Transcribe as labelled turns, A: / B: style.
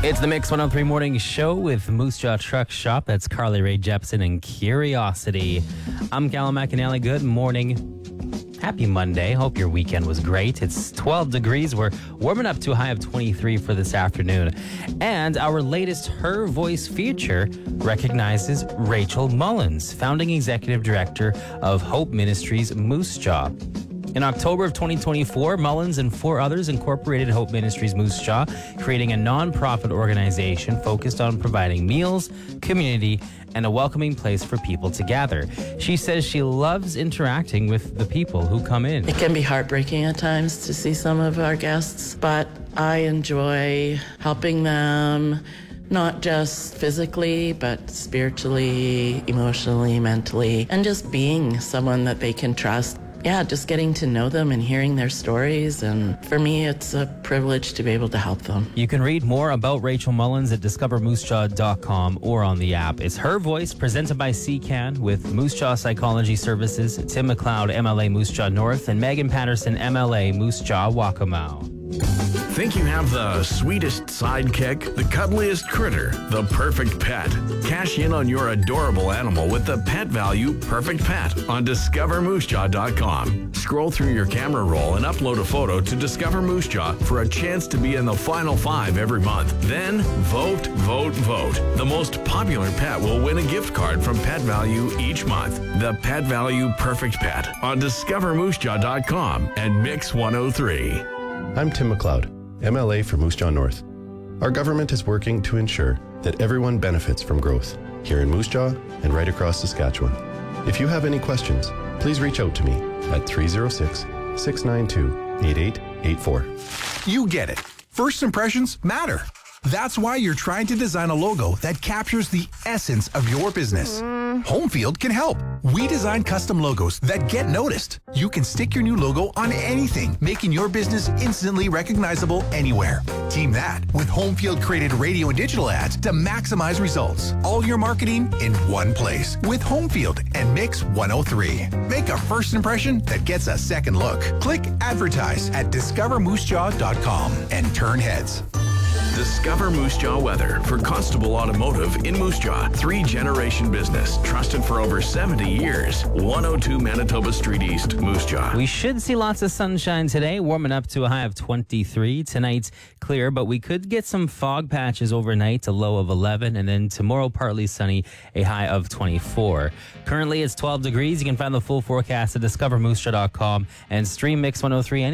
A: It's the Mix 103 Morning Show with Moose Jaw Truck Shop. That's Carly Rae Jepsen and Curiosity. I'm Callum McAnally. Good morning. Happy Monday. Hope your weekend was great. It's 12 degrees. We're warming up to a high of 23 for this afternoon. And our latest Her Voice feature recognizes Rachel Mullins, founding executive director of Hope Ministries Moose Jaw. In October of 2024, Mullins and 4 others incorporated Hope Ministries Moose Jaw, creating a non-profit organization focused on providing meals, community, and a welcoming place for people to gather. She says she loves interacting with the people who come in.
B: It can be heartbreaking at times to see some of our guests, but I enjoy helping them, not just physically, but spiritually, emotionally, mentally, and just being someone that they can trust. Yeah, just getting to know them and hearing their stories. And for me, it's a privilege to be able to help them.
A: You can read more about Rachel Mullins at discovermoosejaw.com or on the app. It's Her Voice, presented by CCAN with Moose Jaw Psychology Services, Tim McLeod, MLA Moose Jaw North, and Megan Patterson, MLA Moose Jaw Waccamaw.
C: Think you have the sweetest sidekick, the cuddliest critter, the perfect pet? Cash in on your adorable animal with the Pet Value Perfect Pet on discovermoosejaw.com. Scroll through your camera roll and upload a photo to Discover Moose Jaw for a chance to be in the final 5 every month. Then vote, vote, vote. The most popular pet will win a gift card from Pet Value each month. The Pet Value Perfect Pet on discovermoosejaw.com and Mix 103.
D: I'm Tim McLeod, MLA for Moose Jaw North. Our government is working to ensure that everyone benefits from growth here in Moose Jaw and right across Saskatchewan. If you have any questions, please reach out to me at 306-692-8884.
E: You get it. First impressions matter. That's why you're trying to design a logo that captures the essence of your business. Homefield can help. We design custom logos that get noticed. You can stick your new logo on anything, making your business instantly recognizable anywhere. Team that with Homefield created radio and digital ads to maximize results. All your marketing in one place with Homefield and Mix 103. Make a first impression that gets a second look. Click advertise at discovermoosejaw.com and turn heads.
C: Discover Moose Jaw Weather for Constable Automotive in Moose Jaw. 3-generation business, trusted for over 70 years. 102 Manitoba Street East, Moose Jaw.
A: We should see lots of sunshine today, warming up to a high of 23. Tonight's clear, but we could get some fog patches overnight, a low of 11, and then tomorrow partly sunny, a high of 24. Currently, it's 12 degrees. You can find the full forecast at discovermoosejaw.com and stream Mix 103